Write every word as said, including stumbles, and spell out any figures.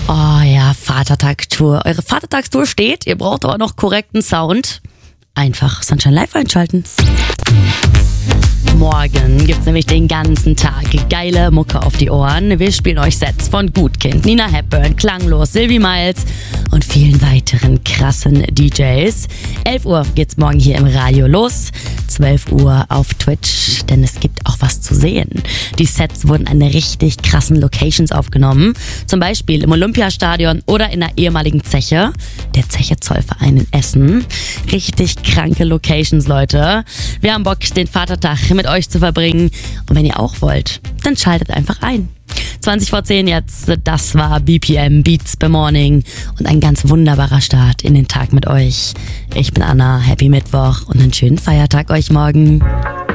Oh ja, Vatertagstour. Eure Vatertagstour steht, ihr braucht aber noch korrekten Sound. Einfach Sunshine Live einschalten. Morgen gibt's nämlich den ganzen Tag geile Mucke auf die Ohren. Wir spielen euch Sets von Gutkind, Nina Hepburn, Klanglos, Sylvie Miles und vielen weiteren krassen D Js. elf Uhr geht's morgen hier im Radio los, zwölf Uhr auf Twitch, denn es gibt auch was zu sehen. Die Sets wurden an richtig krassen Locations aufgenommen, zum Beispiel im Olympiastadion oder in der ehemaligen Zeche, der Zeche Zollverein in Essen. Richtig kranke Locations, Leute. Wir haben Bock, den Vatertag mit euch zu verbringen. Und wenn ihr auch wollt, dann schaltet einfach ein. zwanzig vor zehn jetzt, das war B P M Beats by Morning und ein ganz wunderbarer Start in den Tag mit euch. Ich bin Anna, happy Mittwoch und einen schönen Feiertag euch morgen.